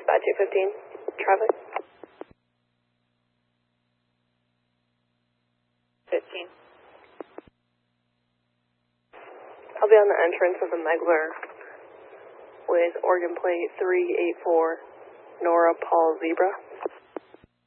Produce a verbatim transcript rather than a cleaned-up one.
by two fifteen, traffic. fifteen. I'll be on the entrance of the Megler with Oregon plate three eight four, Nora Paul Zebra.